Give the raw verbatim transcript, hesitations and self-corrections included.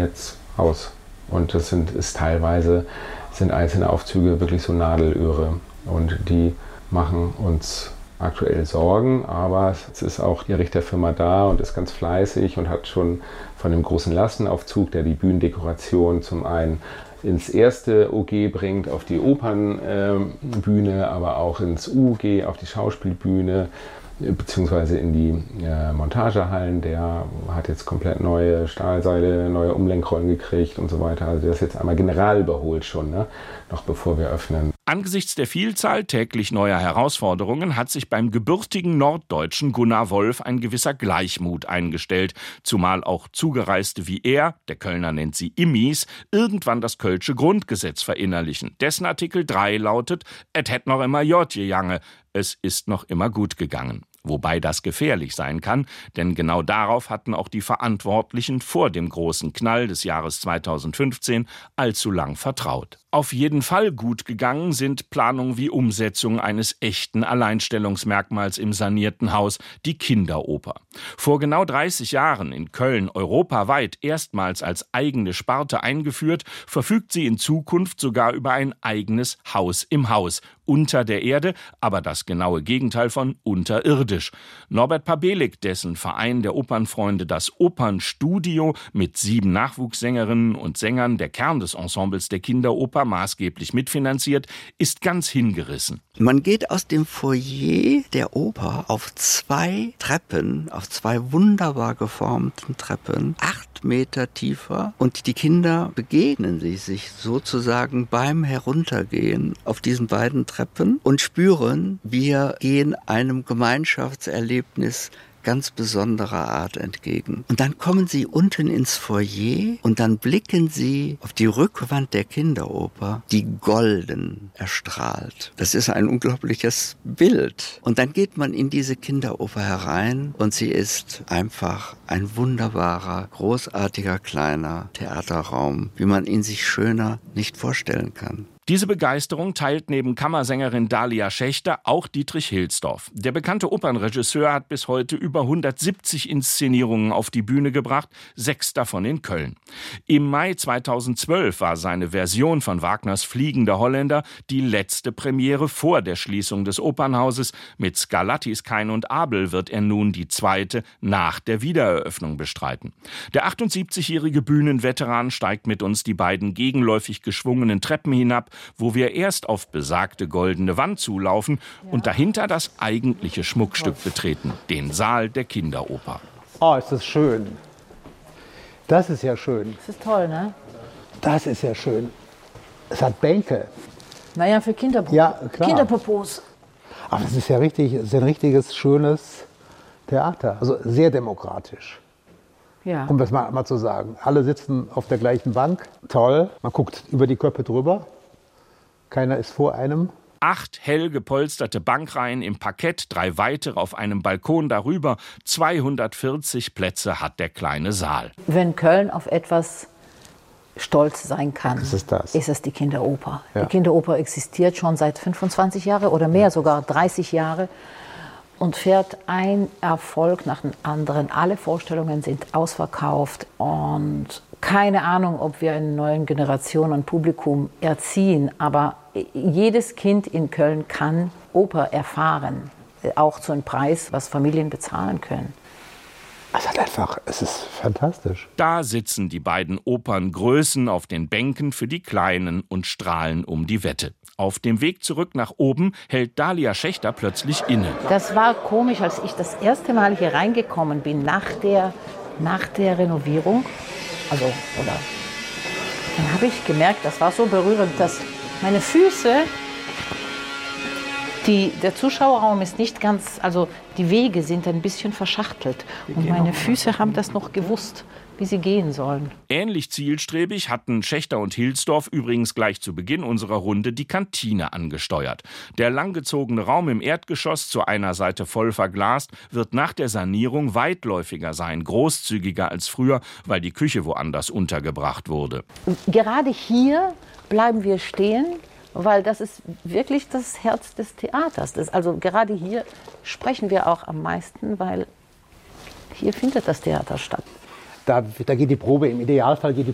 jetzt aus. Und das sind, ist teilweise, sind einzelne Aufzüge wirklich so Nadelöhre. Und die machen uns aktuell Sorgen, aber es ist auch die Richterfirma da und ist ganz fleißig und hat schon von dem großen Lastenaufzug, der die Bühnendekoration zum einen ins erste O G bringt, auf die Opernbühne, äh, aber auch ins U G, auf die Schauspielbühne, beziehungsweise in die äh, Montagehallen. Der hat jetzt komplett neue Stahlseile, neue Umlenkrollen gekriegt und so weiter. Also der ist jetzt einmal general überholt schon, ne? Noch bevor wir öffnen. Angesichts der Vielzahl täglich neuer Herausforderungen hat sich beim gebürtigen Norddeutschen Gunnar Wolf ein gewisser Gleichmut eingestellt, zumal auch Zugereiste wie er, der Kölner nennt sie Immis, irgendwann das Kölsche Grundgesetz verinnerlichen. Dessen Artikel drei lautet: Et hätt noch immer Jod gegangen, es ist noch immer gut gegangen. Wobei das gefährlich sein kann, denn genau darauf hatten auch die Verantwortlichen vor dem großen Knall des Jahres zweitausendfünfzehn allzu lang vertraut. Auf jeden Fall gut gegangen sind Planung wie Umsetzung eines echten Alleinstellungsmerkmals im sanierten Haus, die Kinderoper. Vor genau dreißig Jahren in Köln europaweit erstmals als eigene Sparte eingeführt, verfügt sie in Zukunft sogar über ein eigenes Haus im Haus, unter der Erde, aber das genaue Gegenteil von unterirdisch. Norbert Pabelik, dessen Verein der Opernfreunde das Opernstudio mit sieben Nachwuchssängerinnen und Sängern, der Kern des Ensembles der Kinderoper, maßgeblich mitfinanziert, ist ganz hingerissen. Man geht aus dem Foyer der Oper auf zwei Treppen, auf zwei wunderbar geformten Treppen, acht Meter tiefer, und die Kinder begegnen sich, sich sozusagen beim Heruntergehen auf diesen beiden Treppen und spüren, wir gehen einem Gemeinschaftserlebnis ganz besonderer Art entgegen. Und dann kommen sie unten ins Foyer und dann blicken sie auf die Rückwand der Kinderoper, die golden erstrahlt. Das ist ein unglaubliches Bild. Und dann geht man in diese Kinderoper herein und sie ist einfach ein wunderbarer, großartiger kleiner Theaterraum, wie man ihn sich schöner nicht vorstellen kann. Diese Begeisterung teilt neben Kammersängerin Dalia Schächter auch Dietrich Hilsdorf. Der bekannte Opernregisseur hat bis heute über hundertsiebzig Inszenierungen auf die Bühne gebracht, sechs davon in Köln. Im Mai zweitausendzwölf war seine Version von Wagners Fliegender Holländer die letzte Premiere vor der Schließung des Opernhauses. Mit Scarlattis Kain und Abel wird er nun die zweite nach der Wiedereröffnung bestreiten. Der achtundsiebzigjährige Bühnenveteran steigt mit uns die beiden gegenläufig geschwungenen Treppen hinab, wo wir erst auf besagte goldene Wand zulaufen und dahinter das eigentliche Schmuckstück betreten, den Saal der Kinderoper. Oh, ist das schön. Das ist ja schön. Das ist toll, ne? Das ist ja schön. Es hat Bänke. Naja, für Kinderpopos. Ja, klar. Kinderpopos. Aber das ist ja richtig, das ist ein richtiges, schönes Theater. Also sehr demokratisch. Ja. Um das mal, mal zu sagen. Alle sitzen auf der gleichen Bank. Toll. Man guckt über die Köpfe drüber. Keiner ist vor einem. Acht hell gepolsterte Bankreihen im Parkett, drei weitere auf einem Balkon darüber. zweihundertvierzig Plätze hat der kleine Saal. Wenn Köln auf etwas stolz sein kann, ist es, das. ist es die Kinderoper. Ja. Die Kinderoper existiert schon seit fünfundzwanzig Jahren oder mehr, sogar dreißig Jahre. Und fährt ein Erfolg nach dem anderen. Alle Vorstellungen sind ausverkauft und keine Ahnung, ob wir eine neue Generation an Publikum erziehen. Aber jedes Kind in Köln kann Oper erfahren, auch zu einem Preis, was Familien bezahlen können. Es hat einfach, es ist fantastisch. Da sitzen die beiden Operngrößen auf den Bänken für die Kleinen und strahlen um die Wette. Auf dem Weg zurück nach oben hält Dalia Schächter plötzlich inne. Das war komisch, als ich das erste Mal hier reingekommen bin, nach der, nach der Renovierung. Also, oder, dann habe ich gemerkt, das war so berührend, dass meine Füße, die, der Zuschauerraum ist nicht ganz, also die Wege sind ein bisschen verschachtelt. Und meine Füße haben das noch gewusst, wie sie gehen sollen. Ähnlich zielstrebig hatten Schächter und Hilsdorf übrigens gleich zu Beginn unserer Runde die Kantine angesteuert. Der langgezogene Raum im Erdgeschoss, zu einer Seite voll verglast, wird nach der Sanierung weitläufiger sein, großzügiger als früher, weil die Küche woanders untergebracht wurde. Gerade hier bleiben wir stehen, weil das ist wirklich das Herz des Theaters. Das, also gerade hier sprechen wir auch am meisten, weil hier findet das Theater statt. Da, da geht die Probe, im Idealfall geht die